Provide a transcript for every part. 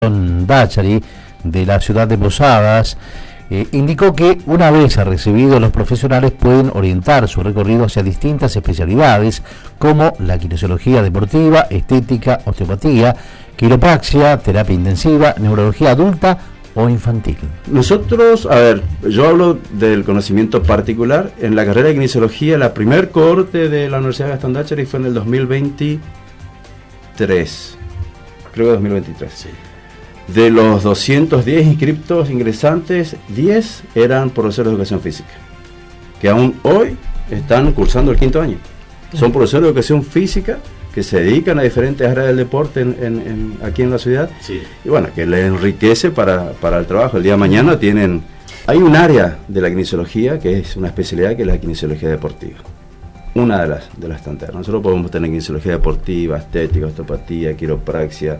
Dachary, de la ciudad de Posadas, indicó que una vez recibidos los profesionales pueden orientar su recorrido hacia distintas especialidades como la kinesiología deportiva, estética, osteopatía, quiropraxia, terapia intensiva, neurología adulta o infantil. Nosotros, yo hablo del conocimiento particular. En la carrera de kinesiología, la primer cohorte de la Universidad Gastón Dachary fue en el 2023, creo que 2023. Sí. De los 210 inscriptos ingresantes, 10 eran profesores de educación física, que aún hoy están cursando el 5º año. Son profesores de educación física que se dedican a diferentes áreas del deporte aquí en la ciudad. Sí. Y bueno, que les enriquece para el trabajo. El día de mañana hay un área de la kinesiología que es una especialidad, que es la kinesiología deportiva. Una de las tantas. Nosotros podemos tener kinesiología deportiva, estética, osteopatía, quiropraxia,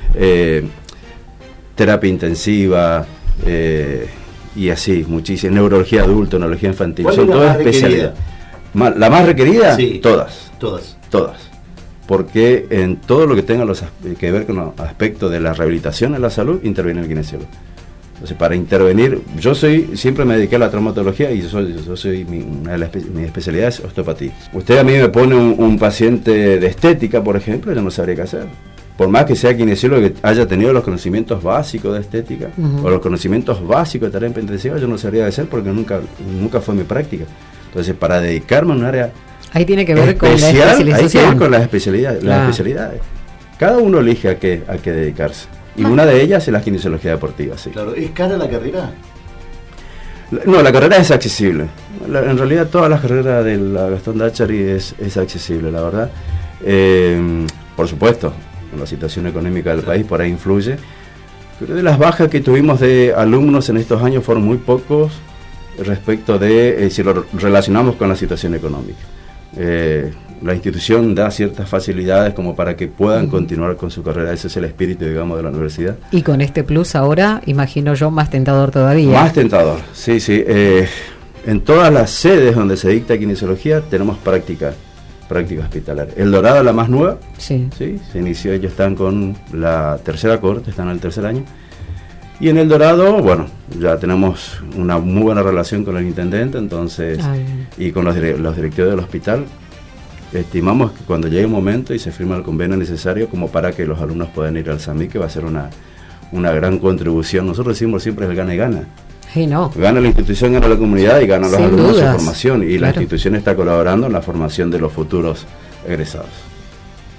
terapia intensiva, y así, muchísimas. Neurología adulta, neurología infantil. Son todas especialidades. ¿La más requerida? Sí. Todas. Porque en todo lo que tenga que ver con los aspectos de la rehabilitación en la salud, interviene el kinesiólogo. Entonces, para intervenir, siempre me dediqué a la traumatología y una de mis especialidades es osteopatía. Usted a mí me pone un paciente de estética, por ejemplo, yo no sabría qué hacer. Por más que sea kinesiólogo, que haya tenido los conocimientos básicos de estética, o los conocimientos básicos de terapia intensiva, yo no sabría qué hacer porque nunca fue mi práctica. Entonces, para dedicarme a un área ahí tiene que ver especial, con la especialización. Hay que ver con las especialidades. Cada uno elige a qué dedicarse. Y una de ellas es la kinesiología deportiva, sí. Claro, ¿es cara la carrera? No, la carrera es accesible. En realidad todas las carreras de la Gastón Dachary es accesible, la verdad. Por supuesto, la situación económica del país por ahí influye. Pero de las bajas que tuvimos de alumnos en estos años fueron muy pocos respecto de, si lo relacionamos con la situación económica. La institución da ciertas facilidades como para que puedan continuar con su carrera. Ese es el espíritu, digamos, de la universidad. Y con este plus ahora, imagino yo, más tentador todavía. Más tentador, sí. En todas las sedes donde se dicta kinesiología tenemos práctica hospitalaria. El Dorado, la más nueva, sí, se inició, ellos están con la tercera cohorte, están en el 3er año. Y en El Dorado, bueno, ya tenemos una muy buena relación con el intendente, entonces, y con los directivos del hospital. Estimamos que cuando llegue el momento y se firma el convenio necesario como para que los alumnos puedan ir al SAMI, que va a ser una gran contribución. Nosotros decimos siempre el gana y gana. Sí, no. Gana la institución, gana la comunidad y gana los alumnos su formación. Y claro. La institución está colaborando en la formación de los futuros egresados.